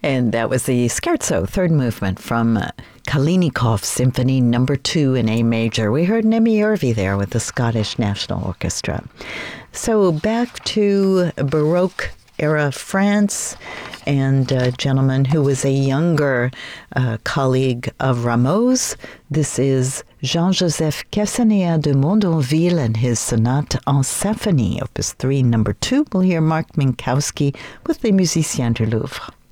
And that was the Scherzo, third movement from Kalinikov Symphony No. 2 in A major. We heard Nemi Irvi there with the Scottish National Orchestra. So back to Baroque era France, and a gentleman who was a younger colleague of Rameau's. This is Jean-Joseph Castaneda de Mondonville and his Sonate en Symphonie, Opus 3, No. 2. We'll hear Mark Minkowski with Les Musiciens du Louvre.